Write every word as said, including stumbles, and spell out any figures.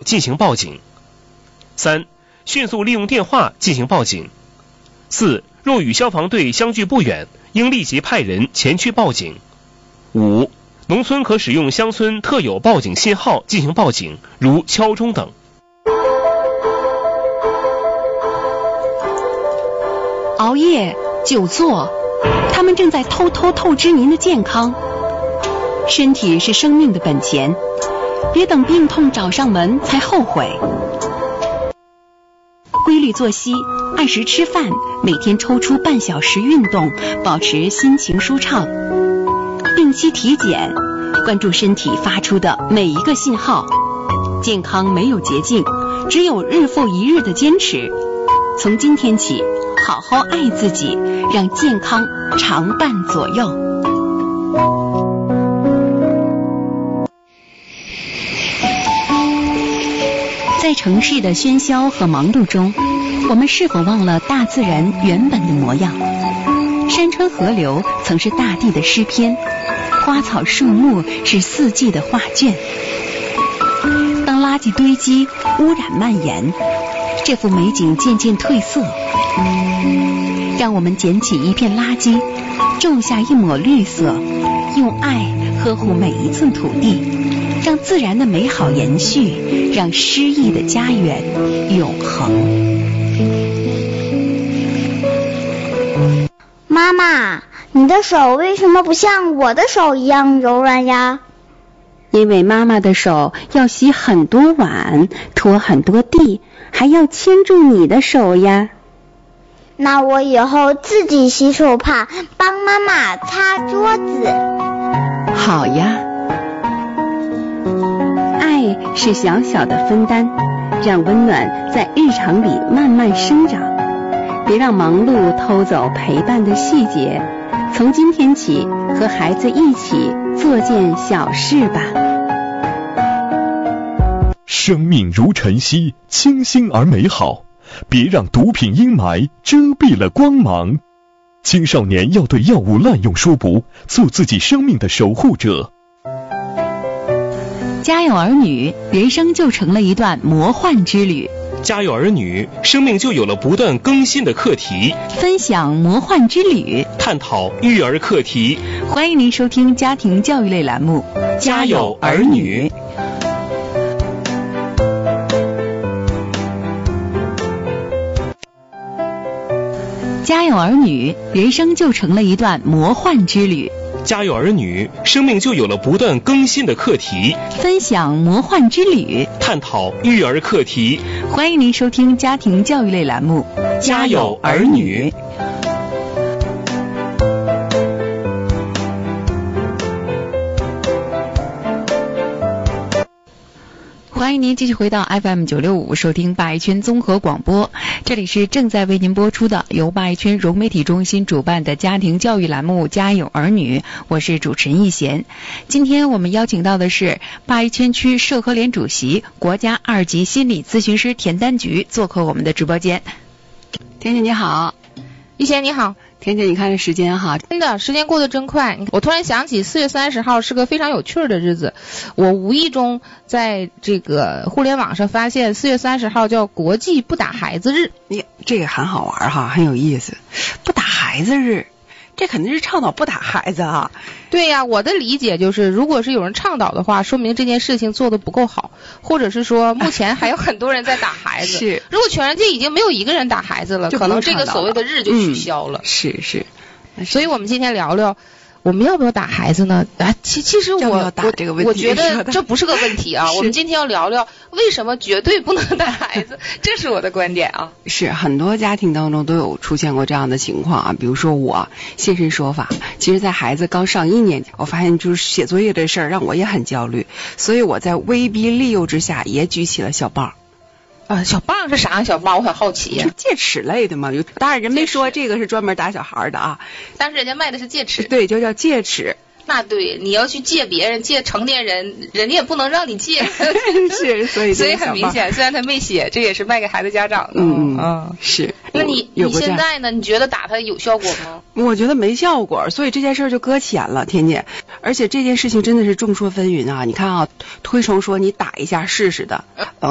进行报警。三、迅速利用电话进行报警。四、若与消防队相距不远，应立即派人前去报警。五、农村可使用乡村特有报警信号进行报警，如敲钟等。 熬夜、久坐，他们正在偷偷透支您的健康。身体是生命的本钱，别等病痛找上门才后悔。规律作息，按时吃饭，每天抽出半小时运动，保持心情舒畅。定期体检，关注身体发出的每一个信号。健康没有捷径，只有日复一日的坚持。从今天起，好好爱自己，让健康常伴左右。在城市的喧嚣和忙碌中，我们是否忘了大自然原本的模样？山川河流曾是大地的诗篇，花草树木是四季的画卷。当垃圾堆积，污染蔓延，这幅美景渐渐褪色。让我们捡起一片垃圾，种下一抹绿色，用爱呵护每一寸土地，让自然的美好延续，让诗意的家园永恒。 妈妈，你的手为什么不像我的手一样柔软呀？ 因为妈妈的手要洗很多碗，拖很多地，还要牵住你的手呀。 那我以后自己洗手帕，帮妈妈擦桌子。 好呀。爱是小小的分担，让温暖在日常里慢慢生长。别让忙碌偷走陪伴的细节。从今天起，和孩子一起做件小事吧。 生命如晨曦，清新而美好。别让毒品阴霾遮蔽了光芒。青少年要对药物滥用说不，做自己生命的守护者。 家有儿女，人生就成了一段魔幻之旅。 家有儿女，生命就有了不断更新的课题。 分享魔幻之旅， 探讨育儿课题。 欢迎您收听家庭教育类栏目《 家有儿女》。 家有儿女，人生就成了一段魔幻之旅。 家有儿女，生命就有了不断更新的课题。 分享魔幻之旅， 探讨育儿课题。 欢迎您收听家庭教育类栏目《 家有儿女》。 欢迎您继续回到 F M 九六五，收听八一圈综合广播。这里是正在为您播出的由八一圈融媒体中心主办的家庭教育栏目《家有儿女》，我是主持人易贤。今天我们邀请到的是八一圈区社科联主席、国家二级心理咨询师田丹菊做客我们的直播间。田姐你好。 易贤你好。 田姐，你看这时间哈， 真的时间过得真快。我突然想起四月三十号是个非常有趣的日子，我无意中在这个互联网上发现四月三十号叫国际不打孩子日。 你这个很好玩哈，很有意思。不打孩子日，这肯定是倡导不打孩子啊。 对呀，我的理解就是，如果是有人倡导的话，说明这件事情做得不够好，或者是说目前还有很多人在打孩子。 是， 如果全世界已经没有一个人打孩子了，可能这个所谓的日就取消了。 嗯、是是。 所以我们今天聊聊，我们要不要打孩子呢？啊，其其实我要不要打这个问题， 我觉得这不是个问题啊。我们今天要聊聊为什么绝对不能打孩子，这是我的观点啊。 是很多家庭当中都有出现过这样的情况啊，比如说我现身说法，其实在孩子刚上一年级，我发现就是写作业这事儿让我也很焦虑，所以我在威逼利诱之下也举起了小棒。 啊，小棒是啥？小棒我很好奇呀。 是戒尺类的嘛？有，当然人没说这个是专门打小孩的啊， 但是人家卖的是戒尺。 对，就叫戒尺。 那对，你要去借别人，借成年人，人家也不能让你借。 是，所以所以很明显，虽然他没写，这也是卖给孩子家长的。 嗯嗯，是。 那你你现在呢？你觉得打他有效果吗？ 我觉得没效果，所以这件事就搁浅了，天姐。而且这件事情真的是众说纷纭啊！你看啊，推崇说你打一下试试的。